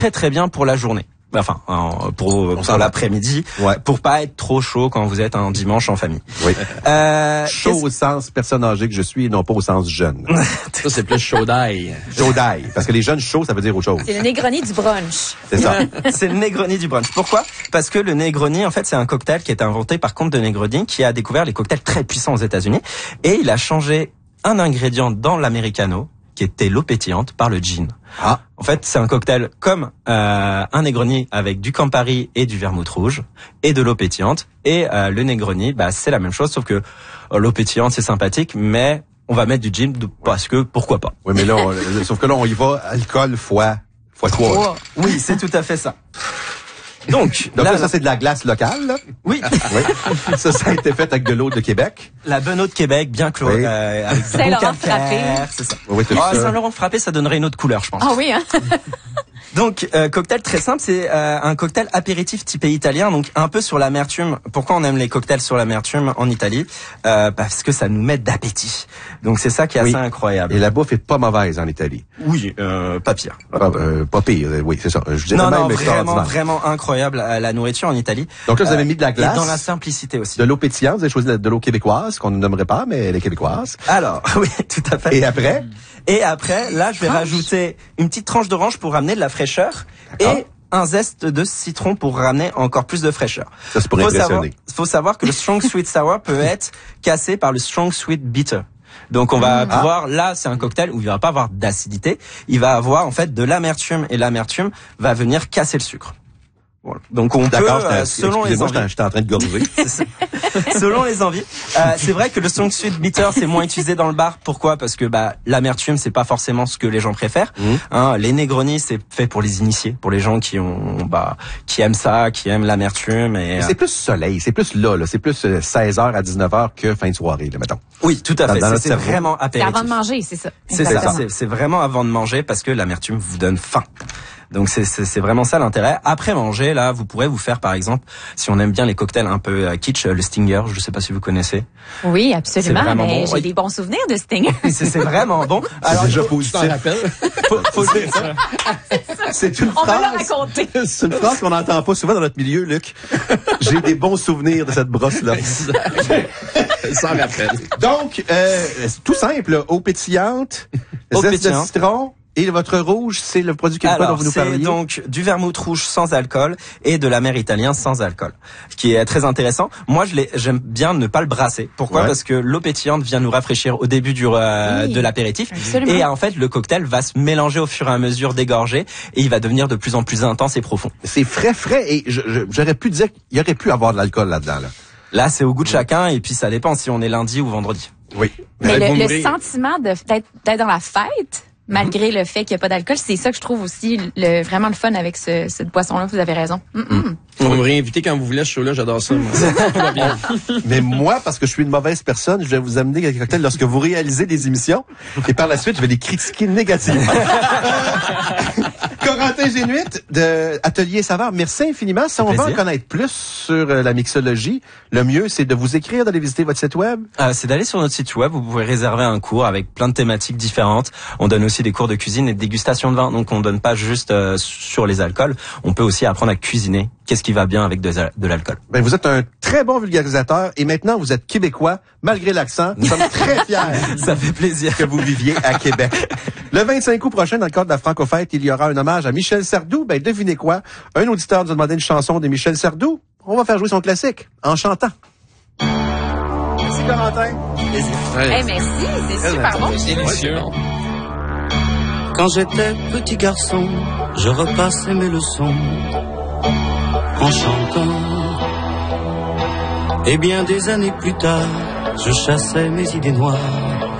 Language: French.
très très bien pour la journée. Enfin, pour l'après-midi, pour pas être trop chaud quand vous êtes un dimanche en famille. Oui. Chaud au sens personne âgée que je suis et non pas au sens jeune. Ça, c'est plus chaud d'ail. Chaud d'ail. Parce que les jeunes chauds, ça veut dire autre chose. C'est le Negroni du brunch. C'est ça. C'est le Negroni du brunch. Pourquoi? Parce que le Negroni, en fait, c'est un cocktail qui est inventé par Comte de Negroni, qui a découvert les cocktails très puissants aux États-Unis. Et il a changé un ingrédient dans l'americano, qui était l'eau pétillante, par le gin. Ah. En fait, c'est un cocktail comme un Negroni avec du Campari et du vermouth rouge et de l'eau pétillante. Et le Negroni, c'est la même chose, sauf que l'eau pétillante, c'est sympathique, mais on va mettre du gin parce que pourquoi pas. Oui, mais là, sauf que là, on y va alcool fois 3. Oui, c'est tout à fait ça. Donc là, ça, c'est de la glace locale, là? Oui. Ça a été fait avec de l'eau de Québec. La bonne eau de Québec, bien chlorée, oui. avec du bon calcaire, c'est ça. Oui, Saint-Laurent frappé, ça donnerait une autre couleur, je pense. Ah oui, hein? Donc, cocktail très simple, c'est un cocktail apéritif typé italien, donc un peu sur l'amertume. Pourquoi on aime les cocktails sur l'amertume en Italie? Parce que ça nous met d'appétit. Donc c'est ça qui est assez incroyable. Et la bouffe est pas mauvaise en Italie. Oui, pas pire. Pas pire, oui, c'est ça. Je dirais non, même vraiment incroyable la nourriture en Italie. Donc là, vous avez mis de la glace. Et dans la simplicité aussi. De l'eau pétillante, vous avez choisi de l'eau québécoise, qu'on ne nommerait pas, mais elle est québécoise. Alors, oui, tout à fait. Et après, là, je vais rajouter une petite tranche d'orange pour ramener de la fraîcheur et un zeste de citron pour ramener encore plus de fraîcheur. Ça, c'est pour impressionner. Faut savoir que le strong sweet sour peut être cassé par le strong sweet bitter. Donc on va pouvoir, là c'est un cocktail où il va pas avoir d'acidité, il va avoir en fait de l'amertume et l'amertume va venir casser le sucre. Voilà. Donc on peut, selon les envies. J'étais en train de gorger. Selon les envies. C'est vrai que le strong sweet bitter c'est moins utilisé dans le bar. Pourquoi? Parce que l'amertume c'est pas forcément ce que les gens préfèrent. Les Negroni c'est fait pour les initiés, pour les gens qui aiment ça, qui aiment l'amertume. Et c'est plus soleil, c'est plus là, c'est plus 16h à 19h que fin de soirée, là, mettons. Oui, tout à fait. C'est vraiment apéritif. C'est avant de manger, c'est ça. C'est ça. C'est vraiment avant de manger parce que l'amertume vous donne faim. Donc c'est vraiment ça l'intérêt. Après manger, là, vous pourrez vous faire par exemple, si on aime bien les cocktails un peu kitsch, le Stinger, je sais pas si vous connaissez. Oui, absolument, mais bon. j'ai des bons souvenirs de Stinger. C'est vraiment bon. Alors déjà positif. Faut dire ça. C'est une on phrase. va la raconter. C'est une phrase qu'on n'entend pas souvent dans notre milieu, Luc. J'ai des bons souvenirs de cette brosse-là. Sans rappel. Donc, tout simple, eau pétillante, zeste de citron. Et votre rouge, c'est le produit québécois dont vous nous parliez? C'est donc du vermouth rouge sans alcool et de la mer italien sans alcool, ce qui est très intéressant. Moi, j'aime bien ne pas le brasser. Pourquoi? Parce que l'eau pétillante vient nous rafraîchir au début de l'apéritif. Absolument. Et en fait, le cocktail va se mélanger au fur et à mesure des gorgées et il va devenir de plus en plus intense et profond. C'est frais et j'aurais pu dire qu'il y aurait pu avoir de l'alcool là-dedans, là. Là, c'est au goût de chacun et puis ça dépend si on est lundi ou vendredi. Oui. Mais le sentiment d'être dans la fête, malgré le fait qu'il n'y a pas d'alcool, c'est ça que je trouve aussi vraiment le fun avec cette boisson-là. Vous avez raison. On va me réinviter quand vous voulez, ce show-là, j'adore ça. Mais moi, parce que je suis une mauvaise personne, je vais vous amener quelques cocktails lorsque vous réalisez des émissions et par la suite, je vais les critiquer négativement. Corentin Génuit de Atelier Saveur, merci infiniment. Si on veut en connaître plus sur la mixologie, le mieux, c'est de vous écrire, d'aller visiter votre site web. C'est d'aller sur notre site web. Vous pouvez réserver un cours avec plein de thématiques différentes. On donne aussi des cours de cuisine et de dégustation de vin. Donc, on donne pas juste sur les alcools. On peut aussi apprendre à cuisiner. Qu'est-ce qui va bien avec de l'alcool? Ben, vous êtes un très bon vulgarisateur et maintenant, vous êtes québécois, malgré l'accent. Nous sommes très fiers. Ça fait plaisir que vous viviez à Québec. Le 25 août prochain, dans le cadre de la Franco-Fête, il y aura un hommage à Michel Sardou. Ben, devinez quoi? Un auditeur nous a demandé une chanson de Michel Sardou. On va faire jouer son classique en chantant. Merci, Corentin. Merci, c'est super bon. C'est délicieux. Quand j'étais petit garçon, je repassais mes leçons en chantant. Et bien des années plus tard, je chassais mes idées noires